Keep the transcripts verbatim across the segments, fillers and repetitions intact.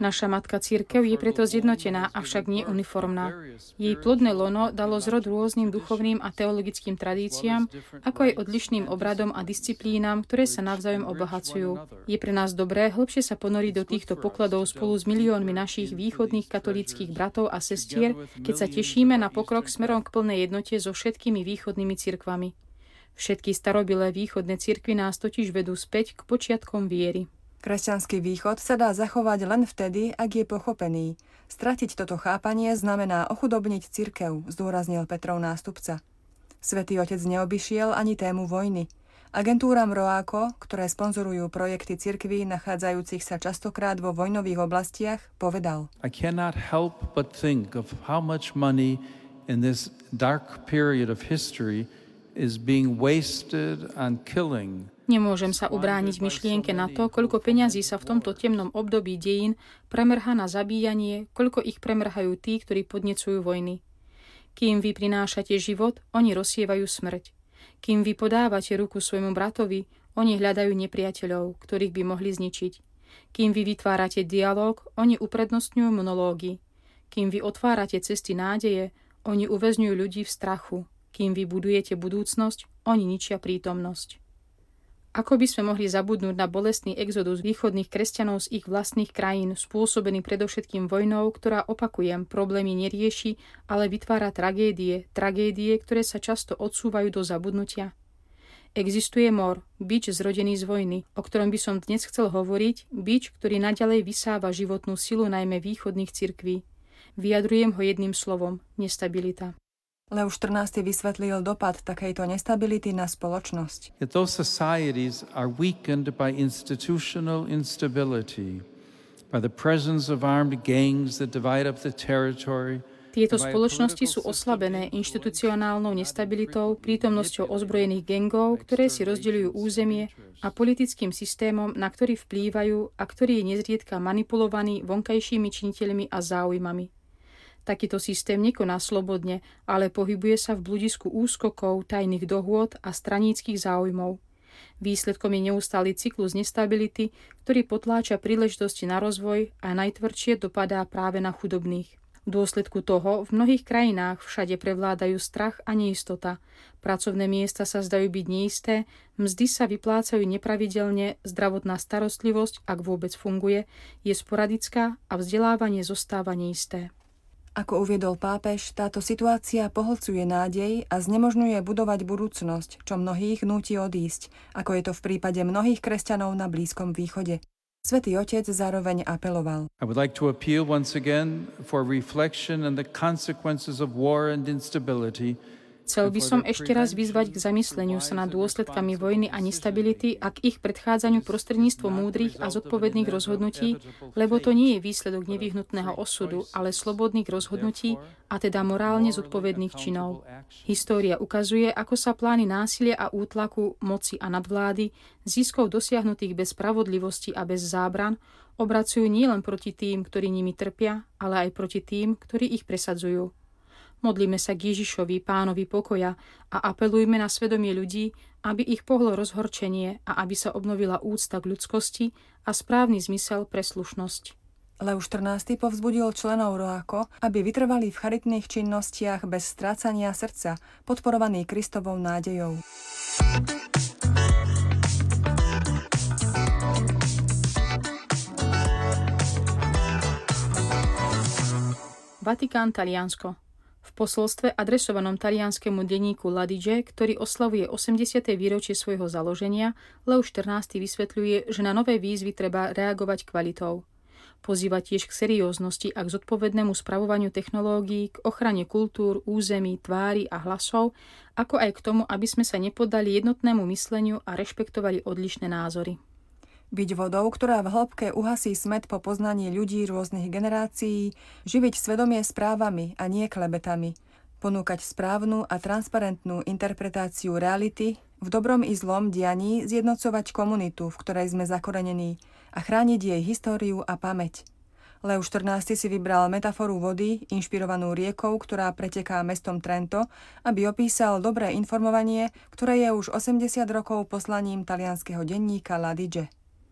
Naša matka cirkev je preto zjednotená, avšak nie uniformná. Jej plodné lono dalo zrod rôznym duchovným a teologickým tradíciám, ako aj odlišným obradom a disciplínam, ktoré sa navzájom obohacujú. Je pre nás dobré hlbšie sa ponoriť do týchto pokladov spolu s miliónmi našich východných katolíckych bratov a sestier, keď sa tešíme na pokrok smerom k plnej jednote so všetkými východnými cirkvami. Všetky starobilé východné cirkvy nás totiž vedú späť k počiatkom viery. Kresťanský východ sa dá zachovať len vtedy, ak je pochopený. Stratiť toto chápanie znamená ochudobniť cirkev, zdôraznil Petrov nástupca. Svätý Otec neobyšiel ani tému vojny. Agentúram Roáko, ktoré sponzorujú projekty cirkví nachádzajúcich sa častokrát vo vojnových oblastiach, povedal: I cannot help but think of how much money in this dark period of history is being wasted on killing. Nemôžem sa ubrániť myšlienke na to, koľko peňazí sa v tomto temnom období dejín premrhá na zabíjanie, koľko ich premrhajú tí, ktorí podnecujú vojny. Kým vy prinášate život, oni rozsievajú smrť. Kým vy podávate ruku svojmu bratovi, oni hľadajú nepriateľov, ktorých by mohli zničiť. Kým vy vytvárate dialóg, oni uprednostňujú monológy. Kým vy otvárate cesty nádeje, oni uväzňujú ľudí v strachu. Kým vy budujete budúcnosť, oni ničia prítomnosť. Ako by sme mohli zabudnúť na bolestný exodus východných kresťanov z ich vlastných krajín, spôsobený predovšetkým vojnou, ktorá, opakujem, problémy nerieši, ale vytvára tragédie, tragédie, ktoré sa často odsúvajú do zabudnutia? Existuje mor, bič zrodený z vojny, o ktorom by som dnes chcel hovoriť, bič, ktorý naďalej vysáva životnú silu najmä východných cirkví. Vyjadrujem ho jedným slovom – nestabilita. Leo štrnásty vysvetlil dopad takejto nestability na spoločnosť. Yet those societies are weakened by institutional instability, by the presence of armed gangs that divide up the territory. Tieto spoločnosti sú oslabené inštitucionálnou nestabilitou, prítomnosťou ozbrojených gangov, ktoré si rozdeľujú územie, a politickým systémom, na ktorý vplývajú a ktorý je nezriedka manipulovaný vonkajšími činiteľmi a záujmami. Takýto systém nekoná slobodne, ale pohybuje sa v bludisku úskokov, tajných dohôd a straníckych záujmov. Výsledkom je neustály cyklus nestability, ktorý potláča príležitosti na rozvoj a najtvrdšie dopadá práve na chudobných. V dôsledku toho v mnohých krajinách všade prevládajú strach a neistota. Pracovné miesta sa zdajú byť neisté, mzdy sa vyplácajú nepravidelne, zdravotná starostlivosť, ak vôbec funguje, je sporadická a vzdelávanie zostáva neisté. Ako uviedol pápež, táto situácia pohlcuje nádej a znemožňuje budovať budúcnosť, čo mnohých núti odísť, ako je to v prípade mnohých kresťanov na Blízkom východe. Svätý Otec zároveň apeloval: I would like to appeal once again for reflection on the consequences of war and instability. Chcel by som ešte raz vyzvať k zamysleniu sa nad dôsledkami vojny a nestability a k ich predchádzaniu prostredníctvom múdrych a zodpovedných rozhodnutí, lebo to nie je výsledok nevyhnutného osudu, ale slobodných rozhodnutí a teda morálne zodpovedných činov. História ukazuje, ako sa plány násilia a útlaku, moci a nadvlády, ziskov dosiahnutých bez spravodlivosti a bez zábran, obracujú nielen proti tým, ktorí nimi trpia, ale aj proti tým, ktorí ich presadzujú. Modlíme sa k Ježišovi, Pánovi pokoja, a apelujme na svedomie ľudí, aby ich pohlo rozhorčenie a aby sa obnovila úcta k ľudskosti a správny zmysel pre slušnosť. Leo štrnásty povzbudil členov Roáko, aby vytrvali v charitných činnostiach bez strácania srdca, podporovaný Kristovou nádejou. Vatikán, Taliansko. V posolstve adresovanom talianskému denníku L'Adige, ktorý oslavuje osemdesiate výročie svojho založenia, Leo štrnásty vysvetľuje, že na nové výzvy treba reagovať kvalitou. Pozýva tiež k serióznosti a k zodpovednému spravovaniu technológií, k ochrane kultúr, území, tvári a hlasov, ako aj k tomu, aby sme sa nepodali jednotnému mysleniu a rešpektovali odlišné názory. Byť vodou, ktorá v hĺbke uhasí smäd po poznaní ľudí rôznych generácií, živiť svedomie správami a nie klebetami, ponúkať správnu a transparentnú interpretáciu reality, v dobrom i zlom dianí zjednocovať komunitu, v ktorej sme zakorenení, a chrániť jej históriu a pamäť. Leo štrnásty si vybral metaforu vody, inšpirovanú riekou, ktorá preteká mestom Trento, aby opísal dobré informovanie, ktoré je už osemdesiat rokov poslaním talianskeho denníka L'Adige.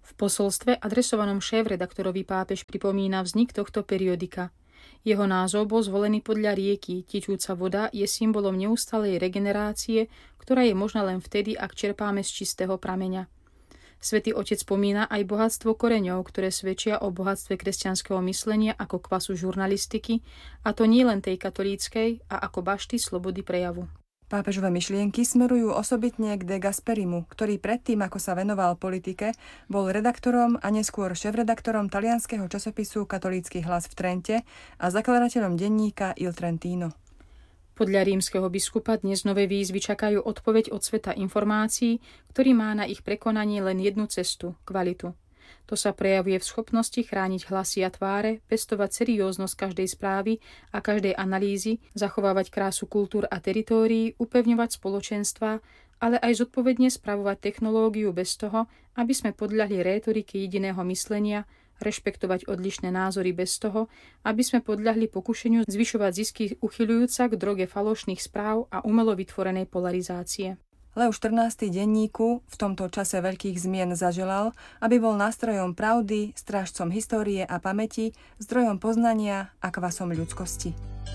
V posolstve adresovanom šéf-redaktorovi pápež pripomína vznik tohto periodika. Jeho názov bol zvolený podľa rieky. Tičúca voda je symbolom neustalej regenerácie, ktorá je možná len vtedy, ak čerpáme z čistého prameňa. Svätý Otec spomína aj bohatstvo koreňov, ktoré svedčia o bohatstve kresťanského myslenia ako kvasu žurnalistiky, a to nie len tej katolíckej, a ako bašty slobody prejavu. Pápežové myšlienky smerujú osobitne k De Gasperimu, ktorý predtým, ako sa venoval politike, bol redaktorom a neskôr šéfredaktorom talianskeho časopisu Katolícky hlas v Trente a zakladateľom denníka Il Trentino. Podľa rímskeho biskupa dnes nové výzvy čakajú odpoveď od sveta informácií, ktorý má na ich prekonanie len jednu cestu, kvalitu. To sa prejavuje v schopnosti chrániť hlasy a tváre, pestovať serióznosť každej správy a každej analýzy, zachovávať krásu kultúr a teritórií, upevňovať spoločenstva, ale aj zodpovedne spravovať technológiu bez toho, aby sme podľahli rétorike jediného myslenia, rešpektovať odlišné názory bez toho, aby sme podľahli pokušeniu zvyšovať zisky uchyľujúca k droge falošných správ a umelo vytvorenej polarizácie. Leo štrnásty denníku v tomto čase veľkých zmien zaželal, aby bol nástrojom pravdy, strážcom histórie a pamäti, zdrojom poznania a kvasom ľudskosti.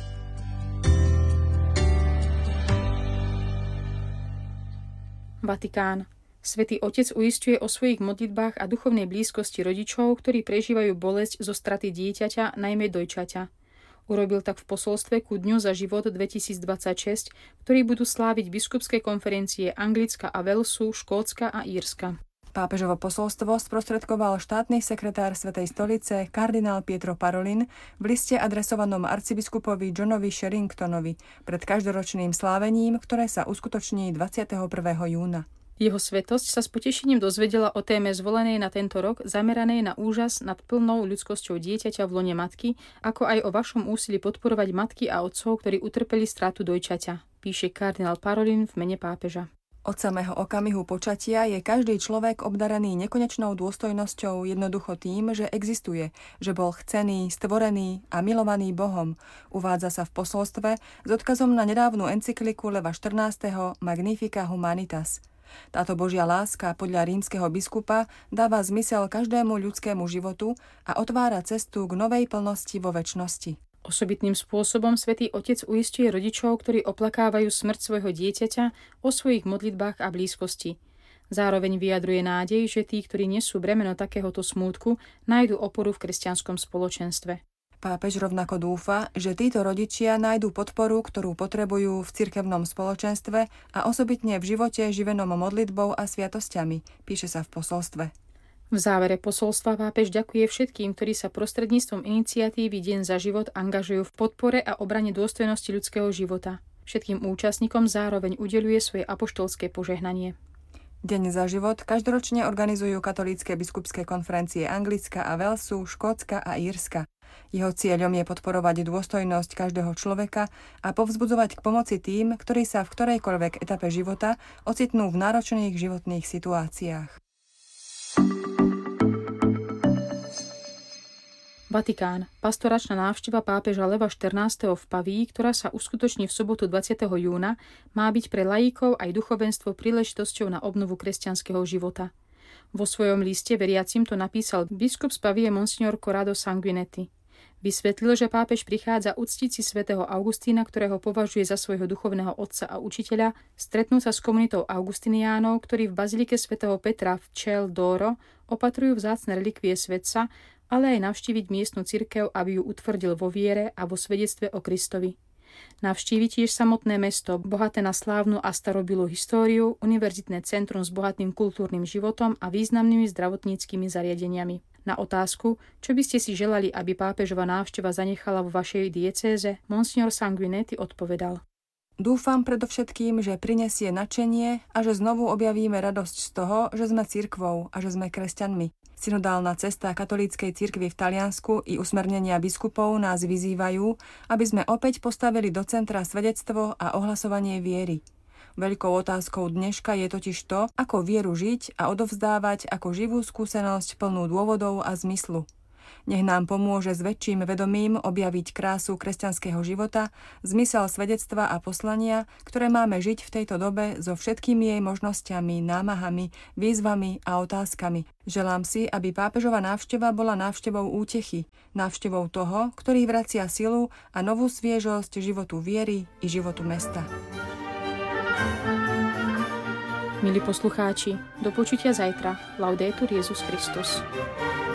Vatikán. Svätý Otec uisťuje o svojich modlitbách a duchovnej blízkosti rodičov, ktorí prežívajú bolesť zo straty dieťaťa, najmä dojčaťa. Urobil tak v posolstve ku Dňu za život dvetisícdvadsaťšesť, ktorý budú sláviť biskupské konferencie Anglicka a Walesu, Škótska a Írska. Pápežovo posolstvo sprostredkoval štátny sekretár Svätej stolice kardinál Pietro Parolin v liste adresovanom arcibiskupovi Johnovi Sherringtonovi pred každoročným slávením, ktoré sa uskutoční dvadsiateho prvého júna. Jeho svätosť sa s potešením dozvedela o téme zvolenej na tento rok, zameranej na úžas nad plnou ľudskosťou dieťaťa v lone matky, ako aj o vašom úsilí podporovať matky a otcov, ktorí utrpeli stratu dojčaťa, píše kardinál Parolin v mene pápeža. Od samého okamihu počatia je každý človek obdarený nekonečnou dôstojnosťou jednoducho tým, že existuje, že bol chcený, stvorený a milovaný Bohom, uvádza sa v posolstve s odkazom na nedávnu encykliku Leva štrnásteho Magnifica Humanitas. Táto Božia láska podľa rímskeho biskupa dáva zmysel každému ľudskému životu a otvára cestu k novej plnosti vo večnosti. Osobitným spôsobom Svätý Otec uisťuje rodičov, ktorí oplakávajú smrť svojho dieťaťa, o svojich modlitbách a blízkosti. Zároveň vyjadruje nádej, že tí, ktorí nesú bremeno takéhoto smútku, nájdu oporu v kresťanskom spoločenstve. Pápež rovnako dúfa, že títo rodičia nájdú podporu, ktorú potrebujú v cirkevnom spoločenstve a osobitne v živote živenom modlitbou a sviatosťami, píše sa v posolstve. V závere posolstva pápež ďakuje všetkým, ktorí sa prostredníctvom iniciatívy Deň za život angažujú v podpore a obrane dôstojnosti ľudského života. Všetkým účastníkom zároveň udeľuje svoje apoštolské požehnanie. Deň za život každoročne organizujú katolícke biskupské konferencie Anglicka a Walesu, Škótska a Írska. Jeho cieľom je podporovať dôstojnosť každého človeka a povzbudzovať k pomoci tým, ktorí sa v ktorejkoľvek etape života ocitnú v náročných životných situáciách. Vatikán. Pastoračná návšteva pápeža Leva štrnásteho v Paví, ktorá sa uskutoční v sobotu dvadsiateho júna, má byť pre laíkov aj duchovenstvo príležitosťou na obnovu kresťanského života. Vo svojom liste veriacim to napísal biskup z Pavie Monsignor Corrado Sanguinetti. Vysvetlil, že pápež prichádza uctiť si svätého Augustína, ktorého považuje za svojho duchovného otca a učiteľa, stretnúť sa s komunitou Augustiniánov, ktorí v bazilike svätého Petra v Ciel d'Oro opatrujú vzácne relikvie svätca, ale aj navštíviť miestnu cirkev, aby ju utvrdil vo viere a vo svedectve o Kristovi. Navštíviť tiež samotné mesto, bohaté na slávnu a starobilú históriu, univerzitné centrum s bohatým kultúrnym životom a významnými zdravotníckymi zariadeniami. Na otázku, čo by ste si želali, aby pápežova návšteva zanechala vo vašej diecéze, Monsignor Sanguinetti odpovedal: Dúfam predovšetkým, že prinesie nadšenie a že znovu objavíme radosť z toho, že sme cirkvou a že sme kresťanmi. Synodálna cesta katolíckej cirkvi v Taliansku i usmernenia biskupov nás vyzývajú, aby sme opäť postavili do centra svedectvo a ohlasovanie viery. Veľkou otázkou dneška je totiž to, ako vieru žiť a odovzdávať ako živú skúsenosť plnú dôvodov a zmyslu. Nech nám pomôže s väčším vedomím objaviť krásu kresťanského života, zmysel svedectva a poslania, ktoré máme žiť v tejto dobe so všetkými jej možnosťami, námahami, výzvami a otázkami. Želám si, aby pápežova návšteva bola návštevou útechy, návštevou toho, ktorý vracia silu a novú sviežosť životu viery i životu mesta. Milí poslucháči, do počutia zajtra. Laudetur Jesus Christus.